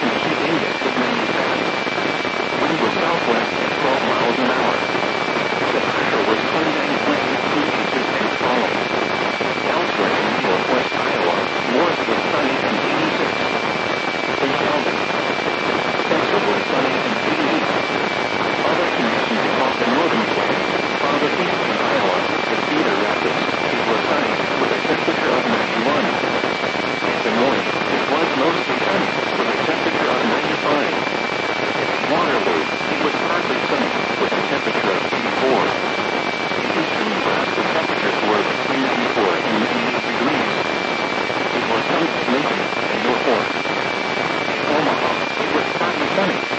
heat index of 97. Wind was southwest at 12 miles an hour. The pressure was 29.82 inches and falling. Elsewhere in northwest Iowa, Morris was sunny and 86. In Sheldon, Spencer was sunny and 88. Other conditions across the northern plains, farther east in Iowa, at Cedar Rapids, it was sunny, with a temperature of 91. In Des Moines, it was mostly sunny, with a temperature of 95. Waterloo, it was partly sunny, with a temperature of 84. In eastern Nebraska, temperatures were between 84 and 88 degrees. It was sunny at Lincoln and North Fork. In Omaha, it was partly sunny,